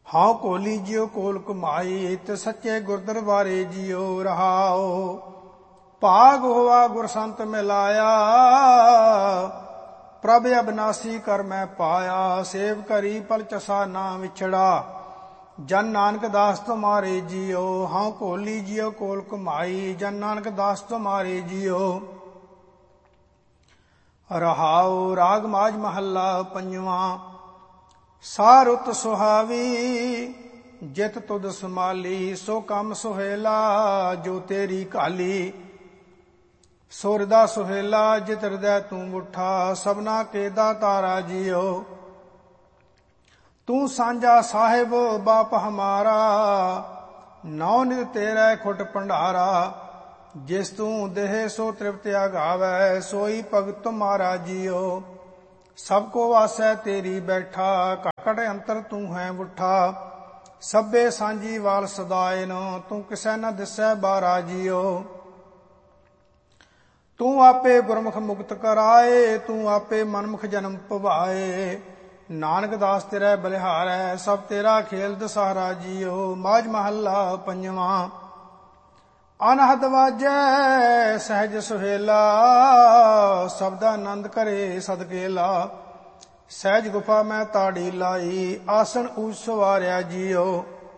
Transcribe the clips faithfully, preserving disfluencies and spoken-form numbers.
How Koli जियो कोल कुमाई ते सच्चे गुर दरबारे जियो रहाओ। भाग होवा गुर संत मिलाया प्रभ अबनासी कर मैं पाया। सेव करी पल चसा ना विछड़ा जन नानक दास तुम्हारे जियो। हाउ कोली जियो कोल कुमाई जन नानक दास तुम्हारे जियो रहाओ। राग माज महला पंजवा। सारुत सुहावी जित तुद समाली सो कम सुहेला जो तेरी काली। सुरदा सुहेला जित हृदय तू उठा सबना के दातारा जियो। तू सांझा साहिब बाप हमारा नौ नित तेरे खुट भंडारा। जिस तू देह सो तृप्त आगावै सोई भगत तुम्हारा जियो। सबको वासै तेरी बैठा कट अंतर तू है उठा। सभे सांझी वाल सदाए न तू किसै न दिसै बारा जियो। तू आपे गुरमुख मुक्त कराए तू आपे मनमुख जन्म पवाए। नानक दास तेरा बलिहार है सब तेरा खेल दसारा जियो। माज महला पंजवा। अनहद वाजै सहज सुहेला शब्दानंद करे सदकेला। सहज गुफा मैं ताड़ी लाई आसन ऊंच सवारिया जियो।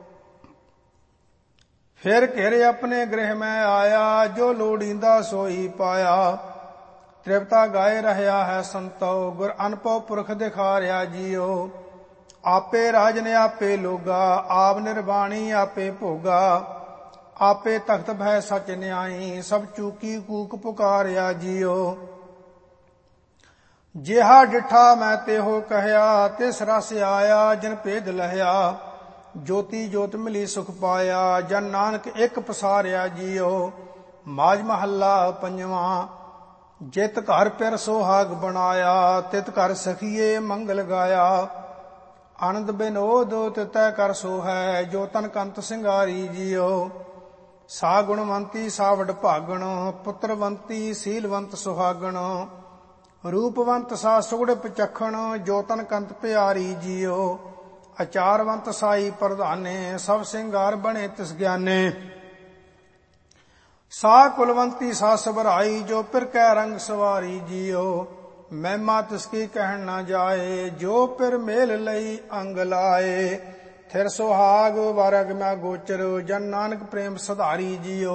फिर घेरे अपने गृह में आया जो लोड़ींदा सोई पाया। तृप्ता गाए रहा है संतो गुर अनपो पुरख दिखारिया जियो। आपे राजन आपे लोगा आप निर्वाणी आपे भोगा। आपे तख्त भय सच न्याई सब चूकी कूक पुकारिया जियो। जिहा डिठा मैं तेहो कहया तिस रस आया जिन भेद लहया। ज्योति ज्योत मिली सुख पाया जन नानक एक पसारिया जियो। माज महला पंजवा। जित घर पिर सोहाग बनाया तित घर सखिए मंगल गाया। आनंद बिनोद तितै कर सो है जो तन कंत सिंगारी जियो। सा गुणवंती सा वड भागण पुत्रवंती सीलवंत सुहागण। रूपवंत सा सुगड़ पचखण जो तन कंत प्यारी जियो। अचारवंत साई प्रधाने सब सिंगार बने तिस ज्ञाने। सा कुलवंती सा सबराई जो पिर कै रंग सवारी जियो। महिमा तिसकी कहन न जाए जो पिर मेल लई अंग लाए। थिर सुहाग वारग मैं गोचर जन नानक प्रेम सधारी जियो।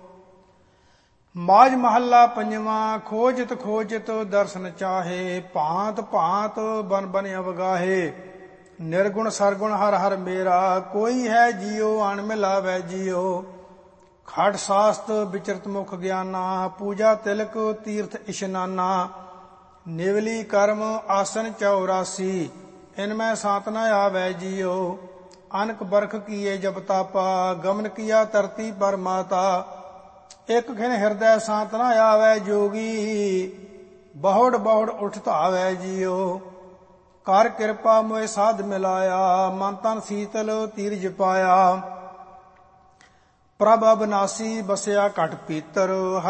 माज महला पंजवा। खोजत खोजत दर्शन चाहे भांत भांत बन बन अवगाहे। निर्गुण सरगुण हर हर मेरा कोई है जियो अण मिलावै जियो। खट शास्त्र विचरत मुख ज्ञाना पूजा तिलक तीर्थ इशनाना। निवली कर्म आसन चौरासी इनमें सात न आवै जियो। अनक बरख किए जब तापा गमन किया धरती पर माता। एक खिन हृदय शांत न आवै जोगी बहुड़ बहुड़ उठ धावै जियो। कर कृपा मोए साध मिलाया मन तन शीतल तीरज पाया। प्रभ अबनासी बसया घट पीतर